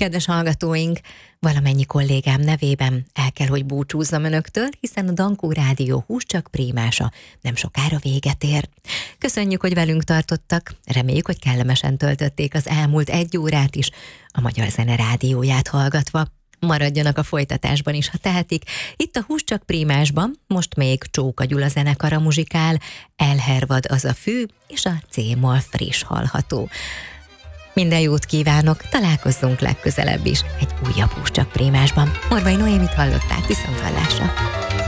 Kedves hallgatóink, valamennyi kollégám nevében el kell, hogy búcsúzzam önöktől, hiszen a Dankó Rádió Hús-Csak Prémása nem sokára véget ér. Köszönjük, hogy velünk tartottak, reméljük, hogy kellemesen töltötték az elmúlt 1 órát is a Magyar Zene rádióját hallgatva. Maradjanak a folytatásban is, ha tehetik. Itt a Hús-Csak Prémásban most még Csóka Gyula zenekara muzsikál, Elhervad az a fű, és a C-moll friss hallható. Minden jót kívánok, találkozzunk legközelebb is egy újabb Hús-Csak Prémásban. Morvai Noémit hallották, viszonthallásra!